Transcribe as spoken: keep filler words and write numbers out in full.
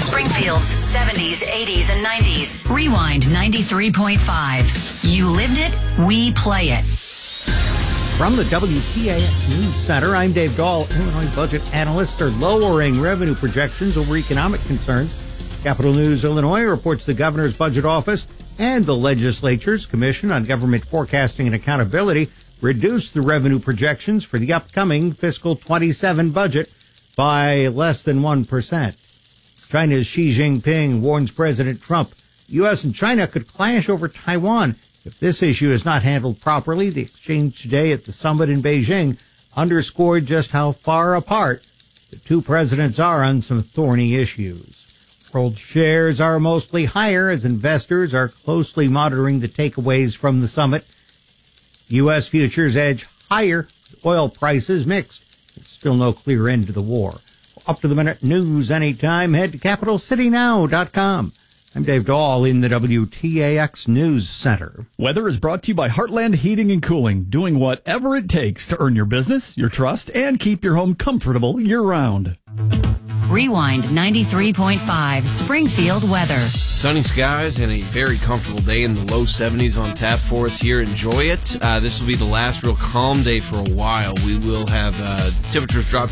Springfield's seventies, eighties, and nineties. Rewind ninety-three point five. You lived it, we play it. From the W T A X News Center, I'm Dave Dahl. Illinois budget analysts are lowering revenue projections over economic concerns. Capital News Illinois reports the governor's budget office and the legislature's Commission on Government Forecasting and Accountability reduced the revenue projections for the upcoming fiscal twenty-seven budget by less than one percent. China's Xi Jinping warns President Trump U S and China could clash over Taiwan if this issue is not handled properly. The exchange today at the summit in Beijing underscored just how far apart the two presidents are on some thorny issues. World shares are mostly higher as investors are closely monitoring the takeaways from the summit. U S futures edge higher, oil prices mixed. There's still no clear end to the war. Up to the minute news anytime. Head to capital city now dot com. I'm Dave Dahl in the W T A X News Center. Weather is brought to you by Heartland Heating and Cooling, doing whatever it takes to earn your business, your trust, and keep your home comfortable year-round. Rewind ninety-three point five. Springfield weather. Sunny skies and a very comfortable day in the low seventies on tap for us here. Enjoy it. Uh, this will be the last real calm day for a while. We will have uh, temperatures drop